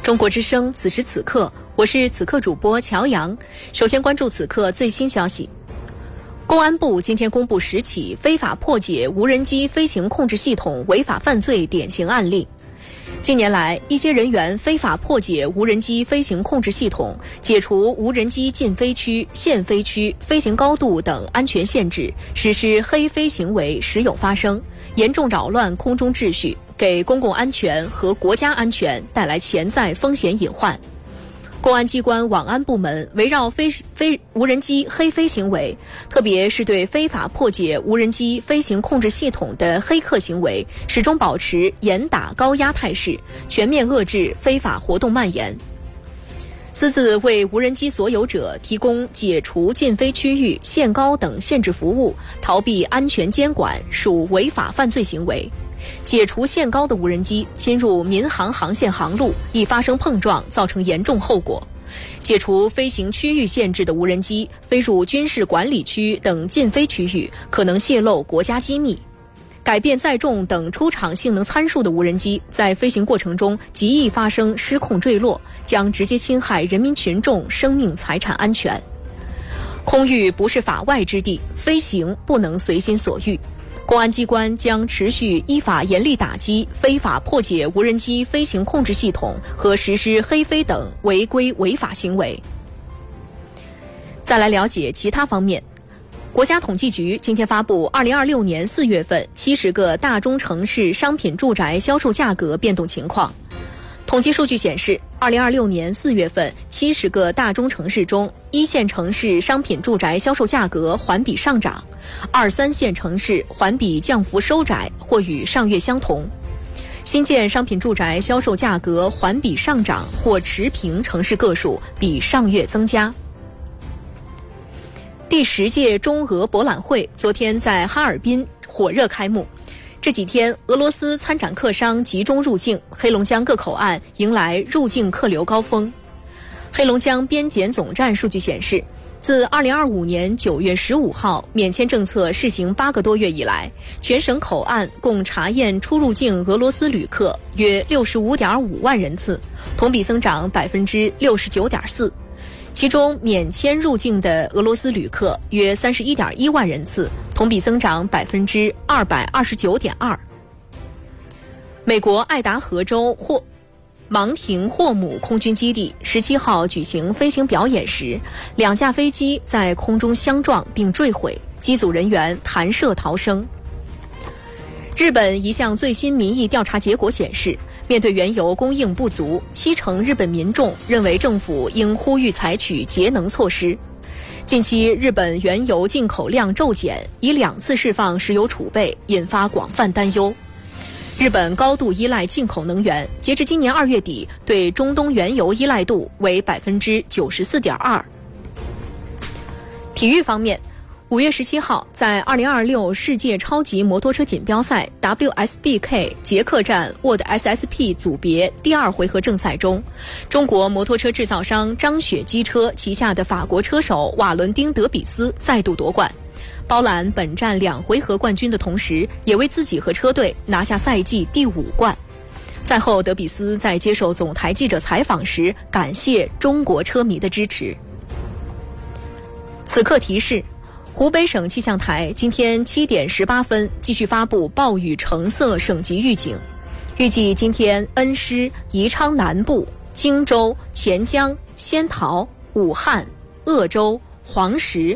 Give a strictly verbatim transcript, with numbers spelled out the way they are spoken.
中国之声，此时此刻，我是此刻主播乔阳。首先关注此刻最新消息。公安部今天公布十起非法破解无人机飞行控制系统违法犯罪典型案例。近年来，一些人员非法破解无人机飞行控制系统，解除无人机禁飞区、限飞区、飞行高度等安全限制，实施黑飞行为时有发生，严重扰乱空中秩序，给公共安全和国家安全带来潜在风险隐患。公安机关网安部门围绕飞飞无人机黑飞行为，特别是对非法破解无人机飞行控制系统的黑客行为，始终保持严打高压态势，全面遏制非法活动蔓延。私自为无人机所有者提供解除禁飞区域、限高等限制服务，逃避安全监管，属违法犯罪行为。解除限高的无人机侵入民航航线航路，易发生碰撞，造成严重后果。解除飞行区域限制的无人机飞入军事管理区等禁飞区域，可能泄露国家机密。改变载重等出厂性能参数的无人机在飞行过程中极易发生失控坠落，将直接侵害人民群众生命财产安全。空域不是法外之地，飞行不能随心所欲。公安机关将持续依法严厉打击非法破解无人机飞行控制系统和实施黑飞等违规违法行为。再来了解其他方面。国家统计局今天发布二零二六年四月份七十个大中城市商品住宅销售价格变动情况。统计数据显示，二零二六年四月份七十个大中城市中，一线城市商品住宅销售价格环比上涨，二三线城市环比降幅收窄或与上月相同。新建商品住宅销售价格环比上涨或持平城市个数比上月增加。第十届中俄博览会昨天在哈尔滨火热开幕。这几天，俄罗斯参展客商集中入境，黑龙江各口岸迎来入境客流高峰。黑龙江边检总站数据显示，自二零二五年九月十五号免签政策试行八个多月以来，全省口岸共查验出入境俄罗斯旅客约六十五点五万人次，同比增长百分之六十九点四。其中免签入境的俄罗斯旅客约三十一点一万人次，同比增长百分之二百二十九点二。美国爱达荷州霍芒廷霍姆空军基地十七号举行飞行表演时，两架飞机在空中相撞并坠毁，机组人员弹射逃生。日本一项最新民意调查结果显示，面对原油供应不足，七成日本民众认为政府应呼吁采取节能措施。近期日本原油进口量骤减，已两次释放石油储备，引发广泛担忧。日本高度依赖进口能源，截至今年二月底，对中东原油依赖度为百分之九十四点二。体育方面，五月十七号，在二零二六世界超级摩托车锦标赛 W S B K 捷克站 World S S P 组别第二回合正赛中，中国摩托车制造商张雪机车旗下的法国车手瓦伦丁·德比斯再度夺冠，包揽本站两回合冠军的同时，也为自己和车队拿下赛季第五冠。赛后，德比斯在接受总台记者采访时感谢中国车迷的支持。此刻提示，湖北省气象台今天七点十八分继续发布暴雨橙色省级预警，预计今天恩施、宜昌南部、荆州、黔江、仙桃、武汉、鄂州、黄石、